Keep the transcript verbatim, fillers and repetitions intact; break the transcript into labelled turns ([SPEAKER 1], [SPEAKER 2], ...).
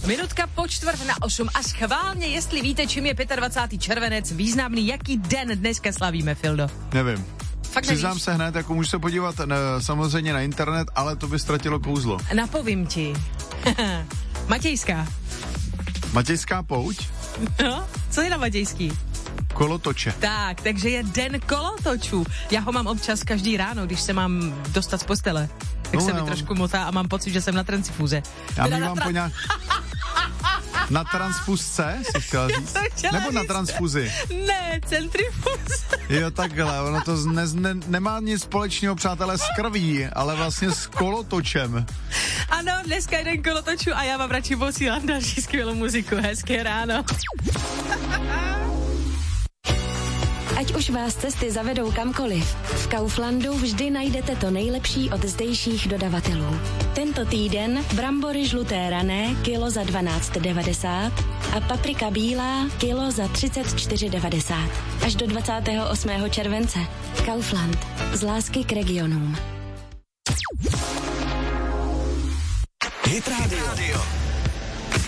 [SPEAKER 1] Minutka po čtvrt na osm a schválně, jestli víte, čím je dvacátého pátého červenec významný, jaký den dneska slavíme, Fildo?
[SPEAKER 2] Nevím.
[SPEAKER 1] Fakt
[SPEAKER 2] Přiznám
[SPEAKER 1] nevíš?
[SPEAKER 2] se hned, jako můžu se podívat na, samozřejmě na internet, ale to by ztratilo kouzlo.
[SPEAKER 1] Napovím ti. Matějská.
[SPEAKER 2] Matějská pouť?
[SPEAKER 1] No, co je na matějský?
[SPEAKER 2] Kolotoče.
[SPEAKER 1] Tak, takže je den kolotočů. Já ho mám občas každý ráno, když se mám dostat z postele. Tak
[SPEAKER 2] no,
[SPEAKER 1] se mi
[SPEAKER 2] mám...
[SPEAKER 1] trošku motá a mám pocit, že jsem na transfuze.
[SPEAKER 2] Já
[SPEAKER 1] Teda
[SPEAKER 2] mívám
[SPEAKER 1] na tra...
[SPEAKER 2] po nějak... Na transfuzce, jsi chtěla říct? Nebo na transfuzi?
[SPEAKER 1] Ne, centrifuz.
[SPEAKER 2] Jo, takhle, ono to ne, ne, nemá nic společného, přátelé, s krví, ale vlastně s kolotočem.
[SPEAKER 1] Ano, dneska jeden kolotočů a já vám radši posílám další skvělou muziku. Hezké ráno.
[SPEAKER 3] Ať už vás cesty zavedou kamkoliv, v Kauflandu vždy najdete to nejlepší od zdejších dodavatelů. Tento týden brambory žluté rané kilo za dvanáct devadesát a paprika bílá kilo za třicet čtyři devadesát. Až do dvacátého osmého července. Kaufland. Z lásky k regionům.
[SPEAKER 4] Hit Radio.